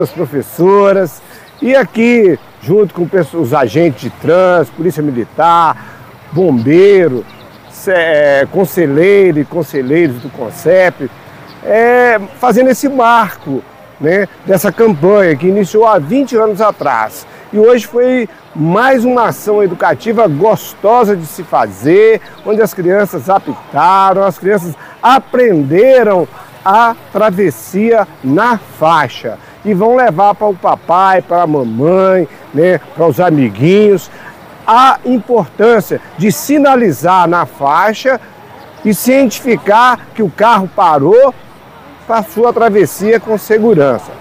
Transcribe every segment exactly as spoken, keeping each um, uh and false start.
as professoras, e aqui, junto com os agentes de trânsito, polícia militar, bombeiro, é, conselheiro e conselheiros do CONCEP, é, fazendo esse marco, né, dessa campanha que iniciou há vinte anos atrás. E hoje foi mais uma ação educativa gostosa de se fazer, onde as crianças apitaram, as crianças aprenderam a travessia na faixa e vão levar para o papai, para a mamãe, né, para os amiguinhos, a importância de sinalizar na faixa e cientificar que o carro parou para a sua travessia com segurança.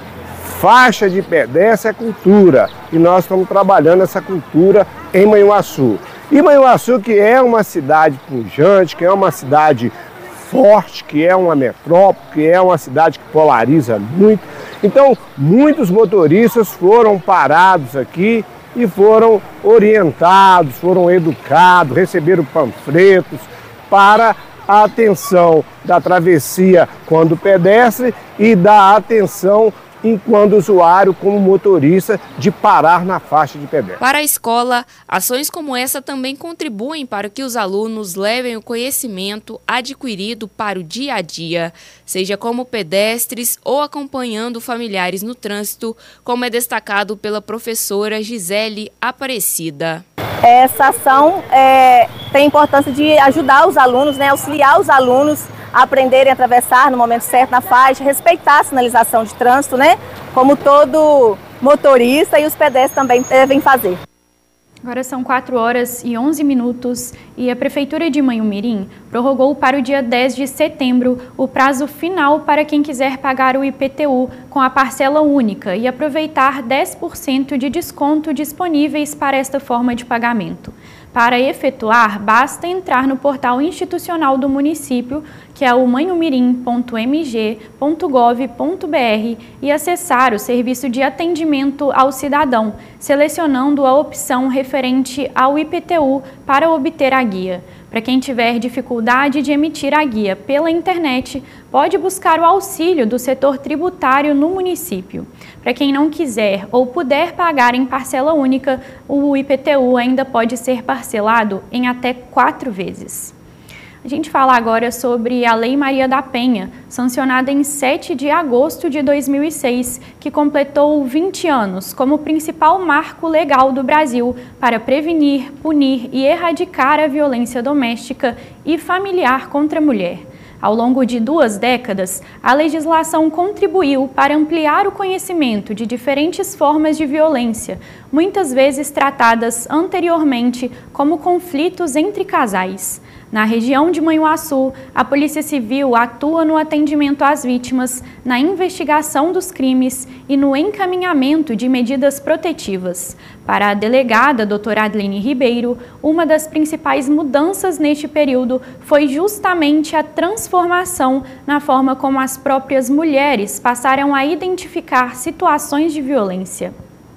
Faixa de pedestre é cultura e nós estamos trabalhando essa cultura em Manhuaçu. E Manhuaçu, que é uma cidade pujante, que é uma cidade forte, que é uma metrópole, que é uma cidade que polariza muito. Então, muitos motoristas foram parados aqui e foram orientados, foram educados, receberam panfletos para a atenção da travessia quando pedestre e da atenção enquanto usuário, como motorista, de parar na faixa de pedestre. Para a escola, ações como essa também contribuem para que os alunos levem o conhecimento adquirido para o dia a dia, seja como pedestres ou acompanhando familiares no trânsito, como é destacado pela professora Gisele Aparecida. Essa ação é, tem importância de ajudar os alunos, né, auxiliar os alunos a aprenderem a atravessar no momento certo na faixa, respeitar a sinalização de trânsito, né, como todo motorista e os pedestres também devem fazer. Agora são quatro horas e onze minutos e a Prefeitura de Manhumirim prorrogou para o dia dez de setembro o prazo final para quem quiser pagar o I P T U com a parcela única e aproveitar dez por cento de desconto disponíveis para esta forma de pagamento. Para efetuar, basta entrar no portal institucional do município, que é o manhumirim ponto m g ponto gov ponto b r, e acessar o serviço de atendimento ao cidadão, selecionando a opção referente ao I P T U para obter a guia. Para quem tiver dificuldade de emitir a guia pela internet, pode buscar o auxílio do setor tributário no município. Para quem não quiser ou puder pagar em parcela única, o I P T U ainda pode ser parcelado em até quatro vezes. A gente fala agora sobre a Lei Maria da Penha, sancionada em sete de agosto de dois mil e seis, que completou vinte anos como principal marco legal do Brasil para prevenir, punir e erradicar a violência doméstica e familiar contra a mulher. Ao longo de duas décadas, a legislação contribuiu para ampliar o conhecimento de diferentes formas de violência, muitas vezes tratadas anteriormente como conflitos entre casais. Na região de Manhuaçu, a Polícia Civil atua no atendimento às vítimas, na investigação dos crimes e no encaminhamento de medidas protetivas. Para a delegada doutora Adline Ribeiro, uma das principais mudanças neste período foi justamente a transformação na forma como as próprias mulheres passaram a identificar situações de violência.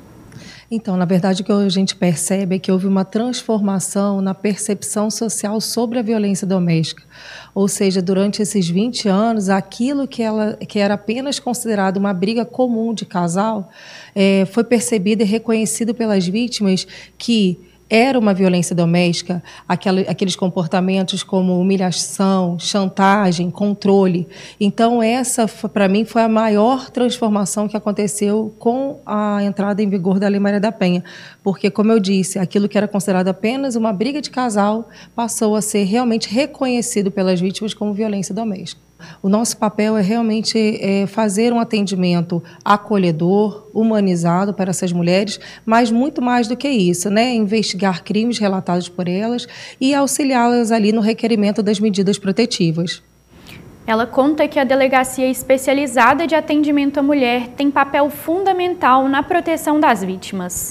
Então, na verdade, o que a gente percebe é que houve uma transformação na percepção social sobre a violência doméstica. Ou seja, durante esses vinte anos, aquilo que, ela, que era apenas considerado uma briga comum de casal, é, foi percebido e reconhecido pelas vítimas que era uma violência doméstica, aqueles comportamentos como humilhação, chantagem, controle. Então, essa, para mim, foi a maior transformação que aconteceu com a entrada em vigor da Lei Maria da Penha. Porque, como eu disse, aquilo que era considerado apenas uma briga de casal passou a ser realmente reconhecido pelas vítimas como violência doméstica. O nosso papel é realmente é, fazer um atendimento acolhedor, humanizado para essas mulheres, mas muito mais do que isso, né? Investigar crimes relatados por elas e auxiliá-las ali no requerimento das medidas protetivas. Ela conta que a Delegacia Especializada de Atendimento à Mulher tem papel fundamental na proteção das vítimas.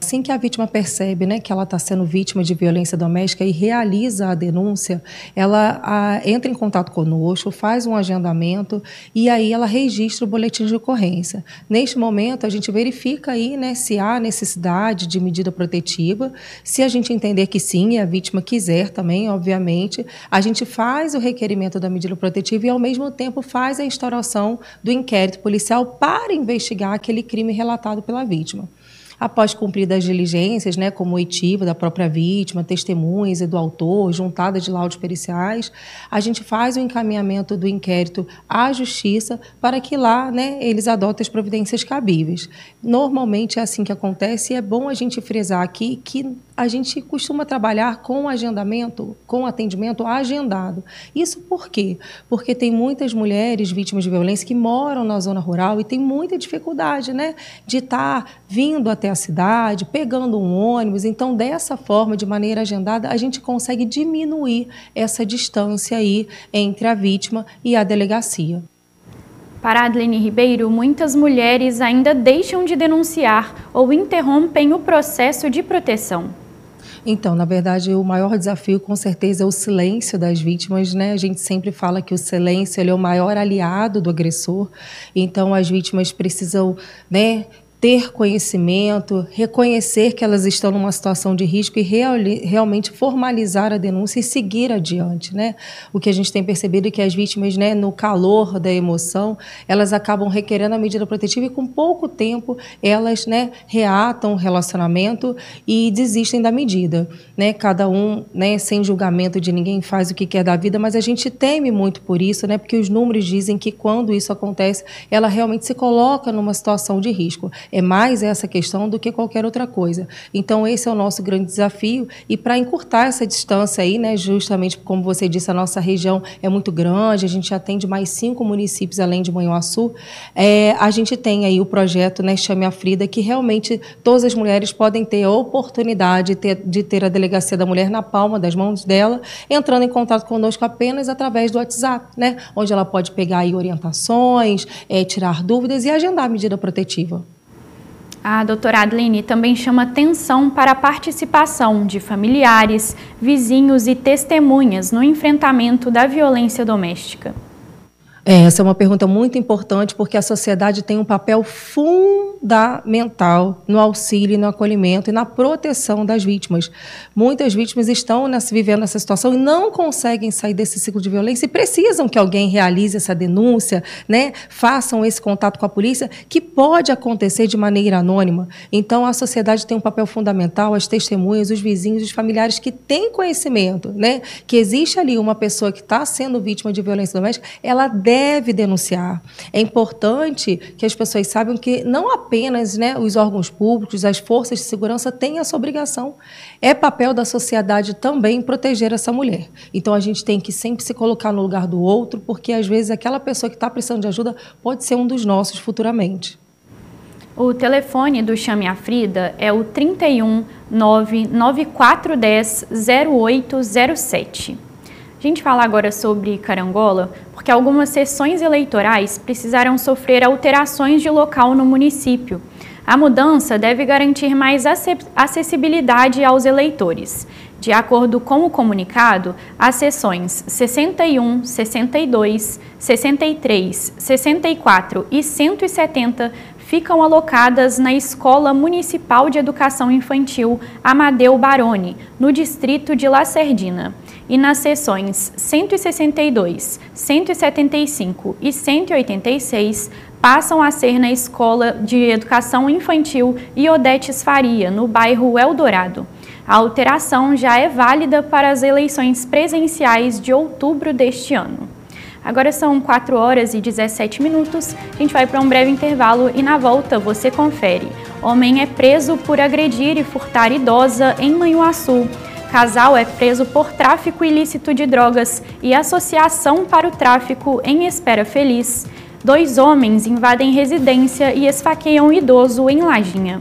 Assim que a vítima percebe, né, que ela está sendo vítima de violência doméstica e realiza a denúncia, ela a, entra em contato conosco, faz um agendamento e aí ela registra o boletim de ocorrência. Neste momento, a gente verifica aí, né, se há necessidade de medida protetiva. Se a gente entender que sim, e a vítima quiser também, obviamente, a gente faz o requerimento da medida protetiva e, ao mesmo tempo, faz a instauração do inquérito policial para investigar aquele crime relatado pela vítima. Após cumpridas as diligências, né, como oitiva da própria vítima, testemunhas e do autor, juntada de laudos periciais, a gente faz o encaminhamento do inquérito à justiça para que lá, né, eles adotem as providências cabíveis. Normalmente é assim que acontece e é bom a gente frisar aqui que a gente costuma trabalhar com agendamento, com atendimento agendado. Isso por quê? Porque tem muitas mulheres vítimas de violência que moram na zona rural e tem muita dificuldade, né, de estar vindo até a cidade, pegando um ônibus. Então, dessa forma, de maneira agendada, a gente consegue diminuir essa distância aí entre a vítima e a delegacia. Para Adlene Ribeiro, muitas mulheres ainda deixam de denunciar ou interrompem o processo de proteção. Então, na verdade, o maior desafio, com certeza, é o silêncio das vítimas, né? A gente sempre fala que o silêncio ele é o maior aliado do agressor. Então, as vítimas precisam, né, ter conhecimento, reconhecer que elas estão numa situação de risco e real, realmente formalizar a denúncia e seguir adiante, né? O que a gente tem percebido é que as vítimas, né, no calor da emoção, elas acabam requerendo a medida protetiva e com pouco tempo elas, né, reatam o relacionamento e desistem da medida, né? Cada um, né, sem julgamento de ninguém, faz o que quer da vida, mas a gente teme muito por isso, né? Porque os números dizem que quando isso acontece, ela realmente se coloca numa situação de risco. É mais essa questão do que qualquer outra coisa. Então, esse é o nosso grande desafio. E para encurtar essa distância aí, né, justamente como você disse, a nossa região é muito grande, a gente atende mais cinco municípios além de Manhuaçu, é, a gente tem aí o projeto, né, Chame a Frida, que realmente todas as mulheres podem ter a oportunidade de ter, de ter a Delegacia da Mulher na palma das mãos dela, entrando em contato conosco apenas através do WhatsApp, né, onde ela pode pegar aí orientações, é, tirar dúvidas e agendar a medida protetiva. A doutora Adlene também chama atenção para a participação de familiares, vizinhos e testemunhas no enfrentamento da violência doméstica. Essa é uma pergunta muito importante porque a sociedade tem um papel fundamental no auxílio, no acolhimento e na proteção das vítimas. Muitas vítimas estão nessa, vivendo essa situação e não conseguem sair desse ciclo de violência e precisam que alguém realize essa denúncia, né? Façam esse contato com a polícia, que pode acontecer de maneira anônima. Então, a sociedade tem um papel fundamental, as testemunhas, os vizinhos, os familiares que têm conhecimento, né? Que existe ali uma pessoa que está sendo vítima de violência doméstica, ela deve deve denunciar. É importante que as pessoas saibam que não apenas, né, os órgãos públicos, as forças de segurança têm essa obrigação. É papel da sociedade também proteger essa mulher. Então, a gente tem que sempre se colocar no lugar do outro, porque, às vezes, aquela pessoa que está precisando de ajuda pode ser um dos nossos futuramente. O telefone do Chame a Frida é o trinta e um, nove nove quatro um zero, zero oito zero sete. A gente fala agora sobre Carangola, porque algumas sessões eleitorais precisaram sofrer alterações de local no município. A mudança deve garantir mais acessibilidade aos eleitores. De acordo com o comunicado, as sessões sessenta e um, sessenta e dois, sessenta e três, sessenta e quatro e cento e setenta ficam alocadas na Escola Municipal de Educação Infantil Amadeu Baroni, no distrito de Lacerdina. E nas sessões cento e sessenta e dois, cento e setenta e cinco e cento e oitenta e seis passam a ser na Escola de Educação Infantil Iodetes Faria, no bairro Eldorado. A alteração já é válida para as eleições presenciais de outubro deste ano. Agora são quatro horas e dezessete minutos, a gente vai para um breve intervalo e na volta você confere. Homem é preso por agredir e furtar idosa em Manhuaçu. Casal é preso por tráfico ilícito de drogas e associação para o tráfico em Espera Feliz. Dois homens invadem residência e esfaqueiam idoso em Lajinha.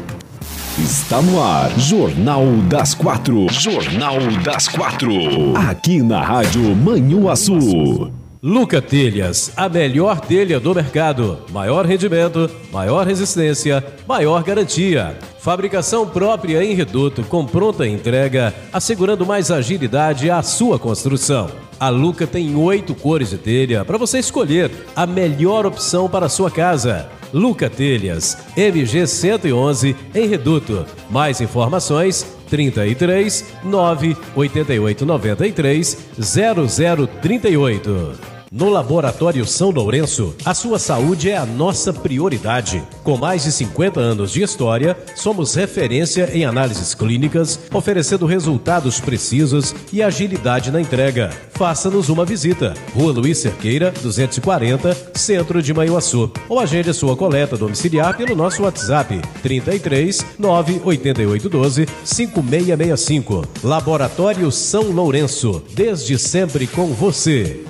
Está no ar, Jornal das Quatro. Jornal das Quatro. Aqui na Rádio Manhuaçu. Luca Telhas, a melhor telha do mercado. Maior rendimento, maior resistência, maior garantia. Fabricação própria em reduto com pronta entrega, assegurando mais agilidade à sua construção. A Luca tem oito cores de telha para você escolher a melhor opção para a sua casa. Luca Telhas, M G cento e onze, em reduto. Mais informações, trinta e três, nove, oitenta e oito, noventa e três, zero zero trinta e oito. No Laboratório São Lourenço, a sua saúde é a nossa prioridade. Com mais de cinquenta anos de história, somos referência em análises clínicas, oferecendo resultados precisos e agilidade na entrega. Faça-nos uma visita. Rua Luiz Cerqueira, duzentos e quarenta, Centro de Manhuaçu. Ou agende sua coleta domiciliar pelo nosso WhatsApp, trinta e três, nove, oitenta e oito, doze, cinco seis seis cinco. Laboratório São Lourenço, desde sempre com você.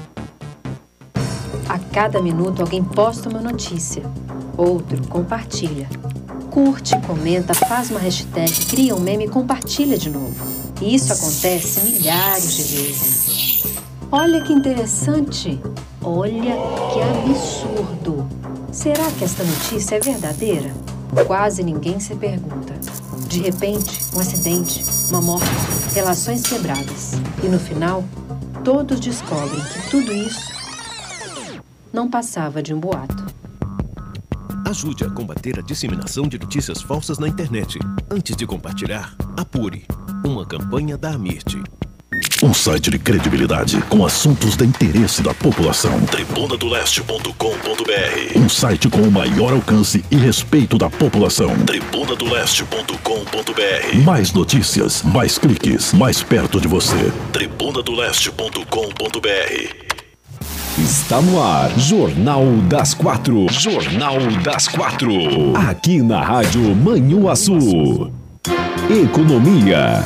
A cada minuto alguém posta uma notícia, outro compartilha. Curte, comenta, faz uma hashtag, cria um meme e compartilha de novo. E isso acontece milhares de vezes. Olha que interessante! Olha que absurdo! Será que esta notícia é verdadeira? Quase ninguém se pergunta. De repente, um acidente, uma morte, relações quebradas. E no final, todos descobrem que tudo isso não passava de um boato. Ajude a combater a disseminação de notícias falsas na internet. Antes de compartilhar, apure. Uma campanha da Amirte. Um site de credibilidade com assuntos de interesse da população. tribuna do leste ponto com ponto br. Um site com o maior alcance e respeito da população. tribuna do leste ponto com ponto br. Mais notícias, mais cliques, mais perto de você. tribuna do leste ponto com ponto br. Está no ar, Jornal das Quatro. Jornal das Quatro. Aqui na Rádio Manhuaçu. Economia.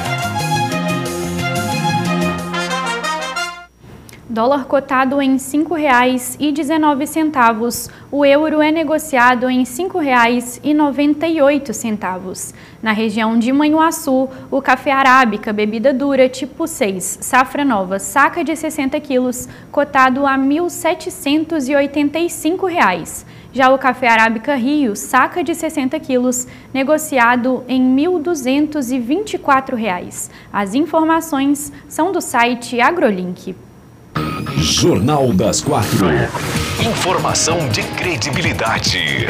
Dólar cotado em cinco reais e dezenove centavos. O euro é negociado em cinco reais e noventa e oito centavos. Na região de Manhuaçu, o café arábica, bebida dura tipo seis, safra nova, saca de sessenta quilos, cotado a mil setecentos e oitenta e cinco reais. Já o café arábica Rio, saca de sessenta quilos, negociado em mil duzentos e vinte e quatro reais. As informações são do site AgroLink. Jornal das Quatro. Informação de credibilidade.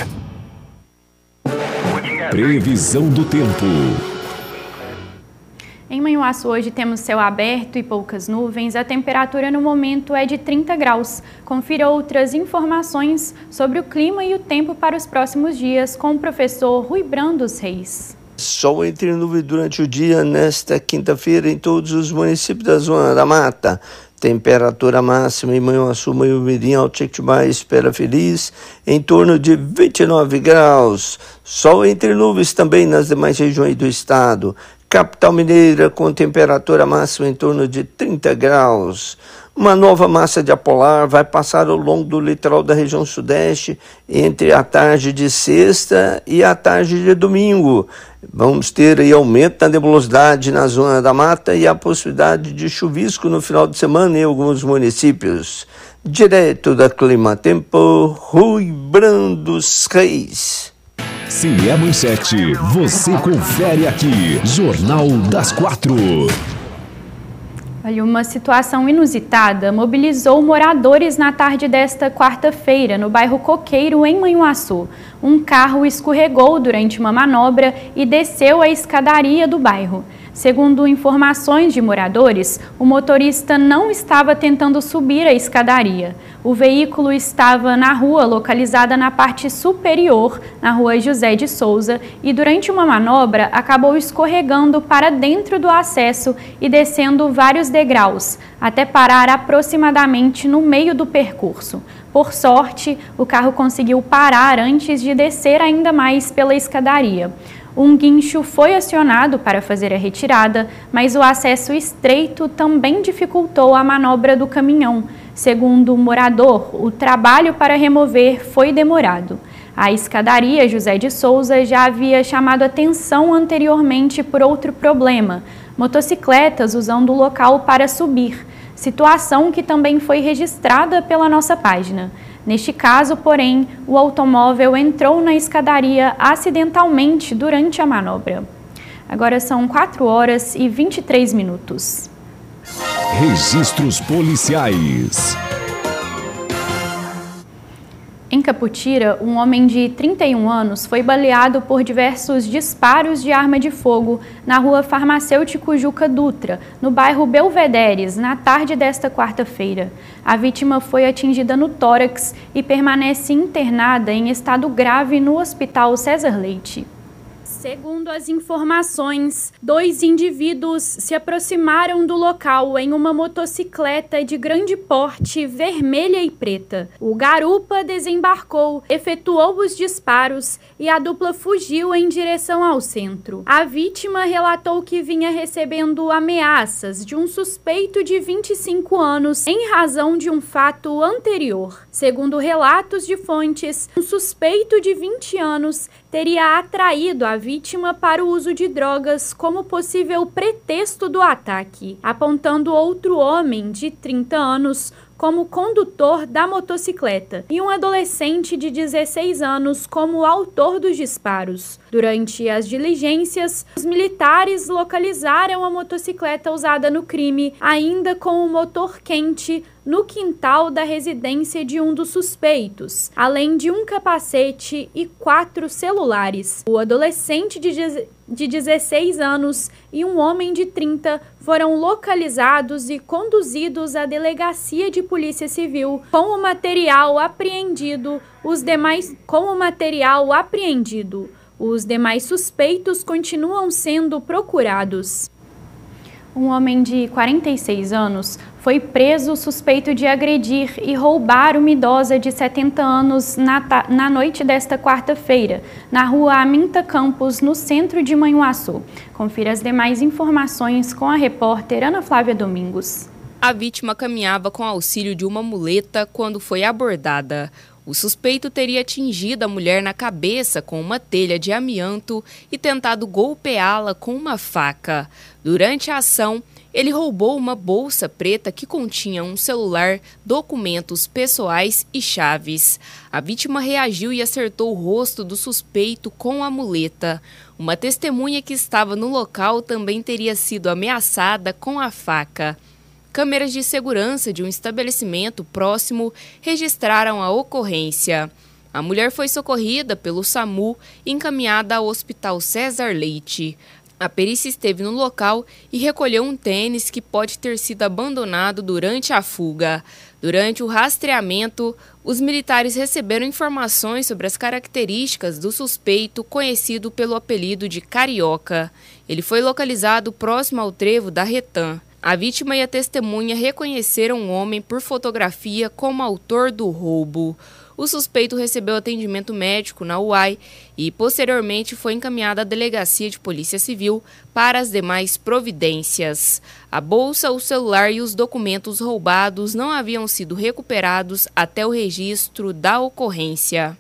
Previsão do tempo. Em Manhuaçu hoje temos céu aberto e poucas nuvens. A temperatura no momento é de trinta graus. Confira outras informações sobre o clima e o tempo para os próximos dias com o professor Rui Brandos Reis. Sol entre nuvens durante o dia nesta quinta-feira em todos os municípios da Zona da Mata. Temperatura máxima em Manhuaçu, Manhumirim, Alto-Jequitibá, Espera Feliz, em torno de vinte e nove graus. Sol entre nuvens também nas demais regiões do estado. Capital Mineira com temperatura máxima em torno de trinta graus. Uma nova massa de ar polar vai passar ao longo do litoral da região sudeste entre a tarde de sexta e a tarde de domingo. Vamos ter aí aumento da nebulosidade na zona da mata e a possibilidade de chuvisco no final de semana em alguns municípios. Direto da Clima Tempo, Rui Brandos Reis. Se é manchete, você confere aqui. Jornal das Quatro. Olha, uma situação inusitada mobilizou moradores na tarde desta quarta-feira no bairro Coqueiro, em Manhuaçu. Um carro escorregou durante uma manobra e desceu a escadaria do bairro. Segundo informações de moradores, o motorista não estava tentando subir a escadaria. O veículo estava na rua localizada na parte superior, na rua José de Souza, e durante uma manobra acabou escorregando para dentro do acesso e descendo vários degraus, até parar aproximadamente no meio do percurso. Por sorte, o carro conseguiu parar antes de descer ainda mais pela escadaria. Um guincho foi acionado para fazer a retirada, mas o acesso estreito também dificultou a manobra do caminhão. Segundo o morador, o trabalho para remover foi demorado. A escadaria José de Souza já havia chamado atenção anteriormente por outro problema: motocicletas usando o local para subir. situação que também foi registrada pela nossa página. Neste caso, porém, o automóvel entrou na escadaria acidentalmente durante a manobra. Agora são quatro horas e vinte e três minutos. Registros policiais. Em Caputira, um homem de trinta e um anos foi baleado por diversos disparos de arma de fogo na rua Farmacêutico Juca Dutra, no bairro Belvederes, na tarde desta quarta-feira. A vítima foi atingida no tórax e permanece internada em estado grave no Hospital César Leite. Segundo as informações, dois indivíduos se aproximaram do local em uma motocicleta de grande porte, vermelha e preta. O garupa desembarcou, efetuou os disparos e a dupla fugiu em direção ao centro. A vítima relatou que vinha recebendo ameaças de um suspeito de vinte e cinco anos em razão de um fato anterior. Segundo relatos de fontes, um suspeito de vinte anos teria atraído a vítima para o uso de drogas como possível pretexto do ataque, apontando outro homem de trinta anos como condutor da motocicleta e um adolescente de dezesseis anos como autor dos disparos. Durante as diligências, os militares localizaram a motocicleta usada no crime, ainda com o motor quente, no quintal da residência de um dos suspeitos, além de um capacete e quatro celulares. O adolescente de dezesseis anos e um homem de trinta foram localizados e conduzidos à delegacia de Polícia Civil com o material apreendido. Os demais com o material apreendido. Os demais suspeitos continuam sendo procurados. Um homem de quarenta e seis anos foi preso suspeito de agredir e roubar uma idosa de setenta anos na, na noite desta quarta-feira, na rua Aminta Campos, no centro de Manhuaçu. Confira as demais informações com a repórter Ana Flávia Domingos. A vítima caminhava com auxílio de uma muleta quando foi abordada. O suspeito teria atingido a mulher na cabeça com uma telha de amianto e tentado golpeá-la com uma faca. Durante a ação, ele roubou uma bolsa preta que continha um celular, documentos pessoais e chaves. A vítima reagiu e acertou o rosto do suspeito com a muleta. Uma testemunha que estava no local também teria sido ameaçada com a faca. Câmeras de segurança de um estabelecimento próximo registraram a ocorrência. A mulher foi socorrida pelo SAMU e encaminhada ao Hospital César Leite. A perícia esteve no local e recolheu um tênis que pode ter sido abandonado durante a fuga. Durante o rastreamento, os militares receberam informações sobre as características do suspeito, conhecido pelo apelido de Carioca. Ele foi localizado próximo ao trevo da Retã. A vítima e a testemunha reconheceram o homem por fotografia como autor do roubo. O suspeito recebeu atendimento médico na U A I e, posteriormente, foi encaminhado à Delegacia de Polícia Civil para as demais providências. A bolsa, o celular e os documentos roubados não haviam sido recuperados até o registro da ocorrência.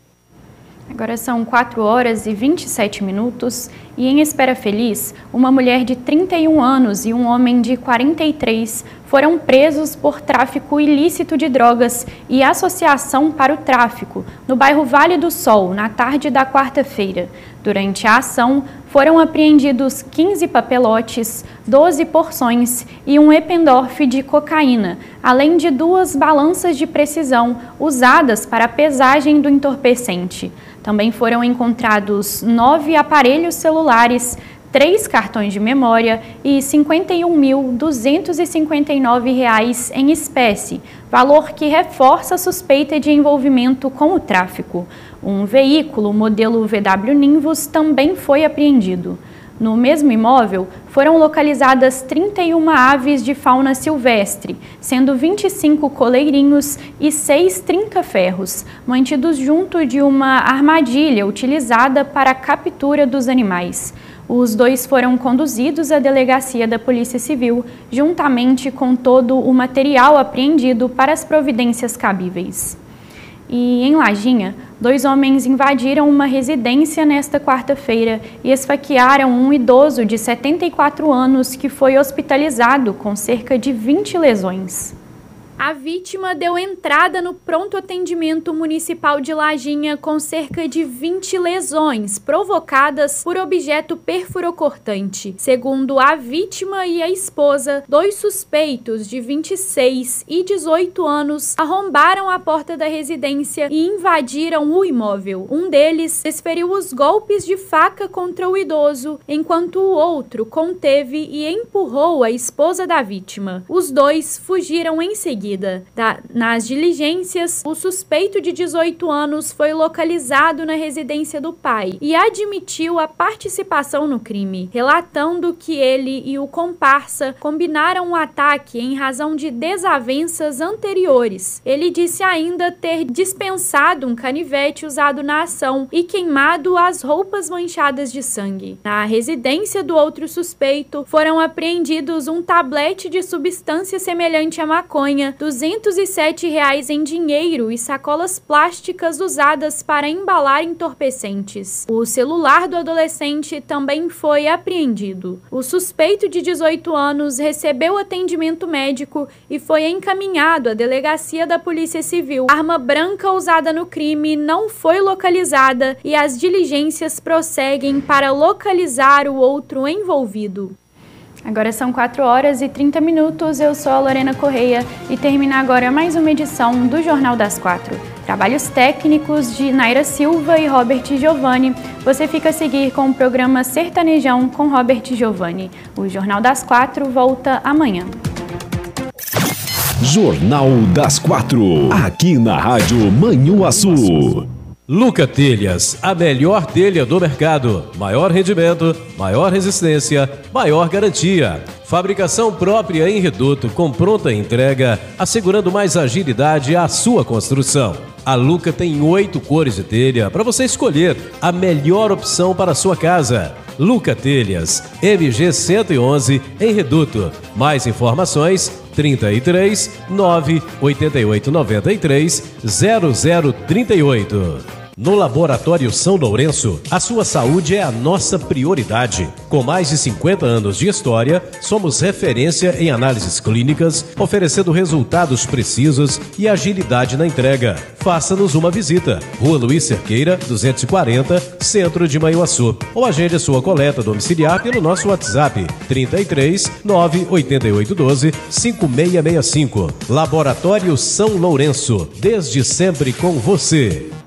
Agora são quatro horas e vinte e sete minutos e, em espera feliz, uma mulher de trinta e um anos e um homem de quarenta e três foram presos por tráfico ilícito de drogas e associação para o tráfico no bairro Vale do Sol, na tarde da quarta-feira. Durante a ação, foram apreendidos quinze papelotes, doze porções e um Eppendorf de cocaína, além de duas balanças de precisão usadas para a pesagem do entorpecente. Também foram encontrados nove aparelhos celulares, três cartões de memória e cinquenta e um mil duzentos e cinquenta e nove reais em espécie, valor que reforça a suspeita de envolvimento com o tráfico. Um veículo modelo V W Nimbus também foi apreendido. No mesmo imóvel, foram localizadas trinta e uma aves de fauna silvestre, sendo vinte e cinco coleirinhos e seis trinca-ferros, mantidos junto de uma armadilha utilizada para a captura dos animais. Os dois foram conduzidos à delegacia da Polícia Civil, juntamente com todo o material apreendido para as providências cabíveis. E, em Lajinha, dois homens invadiram uma residência nesta quarta-feira e esfaquearam um idoso de setenta e quatro anos que foi hospitalizado com cerca de vinte lesões. A vítima deu entrada no pronto atendimento municipal de Lajinha com cerca de vinte lesões provocadas por objeto perfurocortante. Segundo a vítima e a esposa, dois suspeitos de vinte e seis e dezoito anos arrombaram a porta da residência e invadiram o imóvel. Um deles desferiu os golpes de faca contra o idoso, enquanto o outro conteve e empurrou a esposa da vítima. Os dois fugiram em seguida. Da, nas diligências, o suspeito de dezoito anos foi localizado na residência do pai e admitiu a participação no crime, relatando que ele e o comparsa combinaram o ataque em razão de desavenças anteriores. Ele disse ainda ter dispensado um canivete usado na ação e queimado as roupas manchadas de sangue. Na residência do outro suspeito, foram apreendidos um tablete de substância semelhante à maconha, duzentos e sete reais em dinheiro e sacolas plásticas usadas para embalar entorpecentes. O celular do adolescente também foi apreendido. O suspeito de dezoito anos recebeu atendimento médico e foi encaminhado à delegacia da Polícia Civil. A arma branca usada no crime não foi localizada e as diligências prosseguem para localizar o outro envolvido. Agora são quatro horas e trinta minutos, eu sou a Lorena Correia e termina agora mais uma edição do Jornal das Quatro. Trabalhos técnicos de Naira Silva e Robert Giovanni. Você fica a seguir com o programa Sertanejão com Robert Giovanni. O Jornal das Quatro volta amanhã. Jornal das Quatro, aqui na Rádio Manhuaçu. Luca Telhas, a melhor telha do mercado. Maior rendimento, maior resistência, maior garantia. Fabricação própria em reduto com pronta entrega, assegurando mais agilidade à sua construção. A Luca tem oito cores de telha para você escolher a melhor opção para a sua casa. Luca Telhas, M G cento e onze em reduto. Mais informações trinta e três, nove, oitenta e oito, noventa e três, zero zero trinta e oito. No Laboratório São Lourenço, a sua saúde é a nossa prioridade. Com mais de cinquenta anos de história, somos referência em análises clínicas, oferecendo resultados precisos e agilidade na entrega. Faça-nos uma visita. Rua Luiz Cerqueira, duzentos e quarenta, Centro de Manhuaçu. Ou agende a sua coleta domiciliar pelo nosso WhatsApp trinta e três, nove, oitenta e oito, doze, cinco seis seis cinco. Laboratório São Lourenço, desde sempre com você.